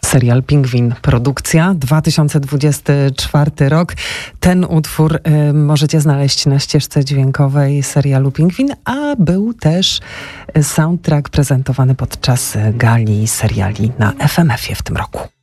Serial Pingwin. Produkcja 2024 rok. Ten utwór możecie znaleźć na ścieżce dźwiękowej serialu Pingwin, a był też soundtrack prezentowany podczas gali seriali na FMF-ie w tym roku.